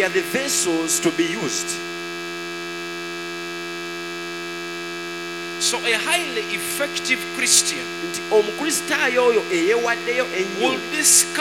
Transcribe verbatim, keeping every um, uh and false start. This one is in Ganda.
we are the vessels to be used. So a highly effective Christian Nti omukristaayo oyo eyewaddeyo ennyo will discover